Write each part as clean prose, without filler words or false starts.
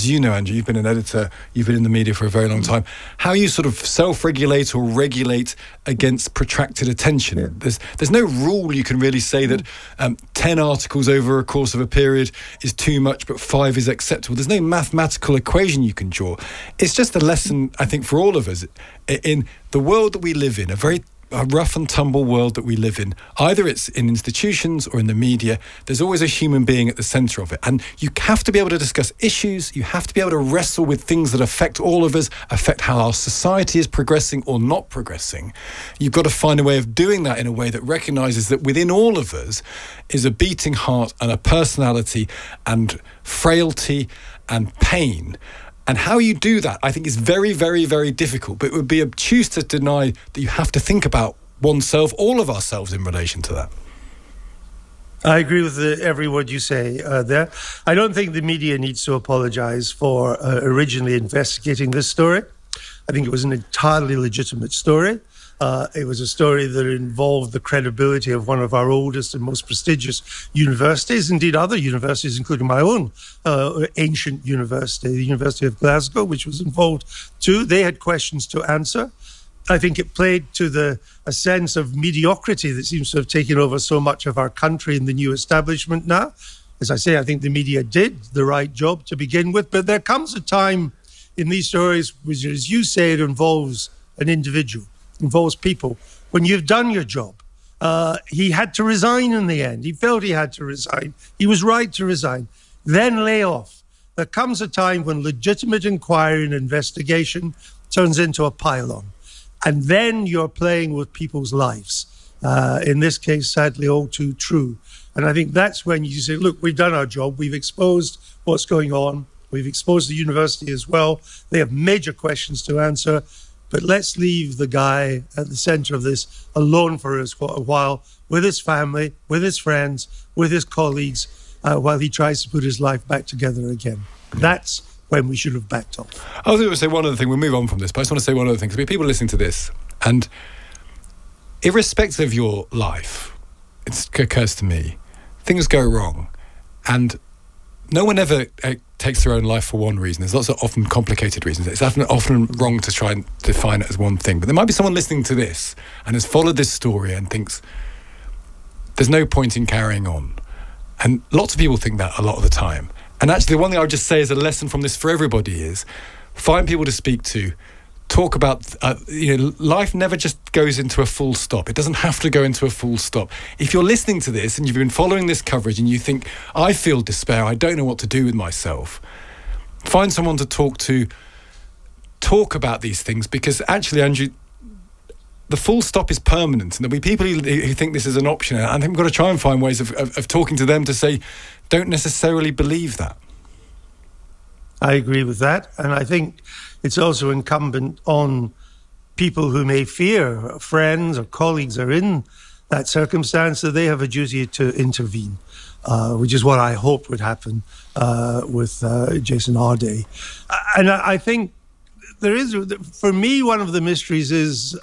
as you know, Andrew, you've been an editor, you've been in the media for a very long time, how you sort of self-regulate or regulate against protracted attention. Yeah. There's no rule you can really say that 10 articles over a course of a period is too much, but 5 is acceptable. There's no mathematical equation you can draw. It's just a lesson, I think, for all of us in the world that we live in, a rough and tumble world that we live in. Either it's in institutions or in the media, there's always a human being at the centre of it. And you have to be able to discuss issues, you have to be able to wrestle with things that affect all of us, affect how our society is progressing or not progressing. You've got to find a way of doing that in a way that recognises that within all of us is a beating heart and a personality and frailty and pain. And how you do that, I think, is very, very, very difficult. But it would be obtuse to deny that you have to think about oneself, all of ourselves, in relation to that. I agree with every word you say there. I don't think the media needs to apologise for originally investigating this story. I think it was an entirely legitimate story. It was a story that involved the credibility of one of our oldest and most prestigious universities, indeed other universities, including my own ancient university, the University of Glasgow, which was involved too. They had questions to answer. I think it played to a sense of mediocrity that seems to have taken over so much of our country in the new establishment now. As I say, I think the media did the right job to begin with, but there comes a time in these stories, which, as you say, it involves an individual. Involves people. When you've done your job, he had to resign in the end. He felt he had to resign. He was right to resign. Then lay off. There comes a time when legitimate inquiry and investigation turns into a pile-on. And then you're playing with people's lives. In this case, sadly, all too true. And I think that's when you say, look, we've done our job. We've exposed what's going on. We've exposed the university as well. They have major questions to answer. But let's leave the guy at the centre of this alone for us for a while, with his family, with his friends, with his colleagues, while he tries to put his life back together again. That's when we should have backed off. I was going to say one other thing. We'll move on from this, but I just want to say one other thing. Because people listening to this, and irrespective of your life, it occurs to me, things go wrong. And no one ever takes their own life for one reason. There's lots of often complicated reasons. It's often wrong to try and define it as one thing. But there might be someone listening to this and has followed this story and thinks there's no point in carrying on. And lots of people think that a lot of the time. And actually, the one thing I would just say as a lesson from this for everybody is find people to speak to, talk about, life never just goes into a full stop. It doesn't have to go into a full stop. If you're listening to this and you've been following this coverage and you think, I feel despair, I don't know what to do with myself, find someone to talk about these things, because actually, Andrew, the full stop is permanent, and there'll be people who think this is an option. And I think we've got to try and find ways of talking to them to say, don't necessarily believe that. I agree with that. And I think it's also incumbent on people who may fear friends or colleagues are in that circumstance that they have a duty to intervene, which is what I hoped would happen with Jason Arday. And I think there is, for me, one of the mysteries is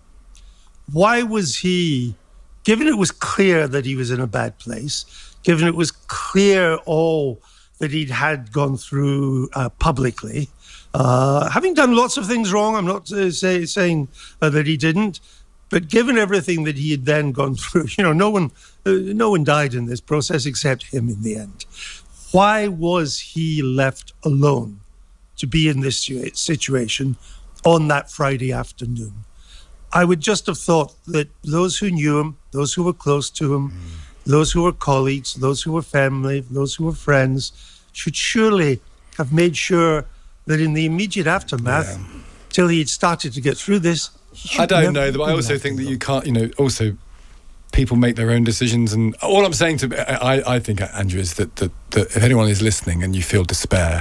why was he, given it was clear that he was in a bad place, given it was clear all that he'd had gone through publicly, having done lots of things wrong, I'm not saying that he didn't, but given everything that he had then gone through, no one died in this process except him in the end. Why was he left alone to be in this situation on that Friday afternoon? I would just have thought that those who knew him, those who were close to him, those who were colleagues, those who were family, those who were friends, should surely have made sure that in the immediate aftermath, till he had started to get through this, I don't know, but I also think that you can't, also people make their own decisions. And all I'm saying I think, Andrew, is that if anyone is listening and you feel despair,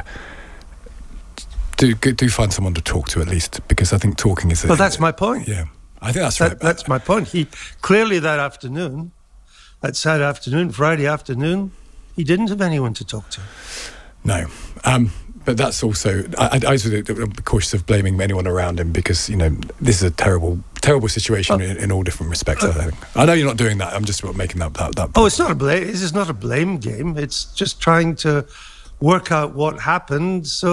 do find someone to talk to at least, because I think talking is... Well, that's my point. Yeah, I think that's right. That's my point. He clearly that sad afternoon, Friday afternoon, he didn't have anyone to talk to. No. But that's also... I was cautious of blaming anyone around him, because, this is a terrible, terrible situation in all different respects, I think. I know you're not doing that. I'm just making that point. Oh, it's not a blame. This is not a blame game. It's just trying to work out what happened so